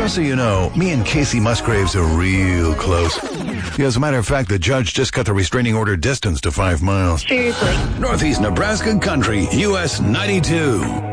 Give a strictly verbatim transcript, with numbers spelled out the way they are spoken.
Just so you know, me and Casey Musgraves are real close. Yeah, as a matter of fact, the judge just cut the restraining order distance to five miles. Seriously. Northeast Nebraska Country, U S ninety-two.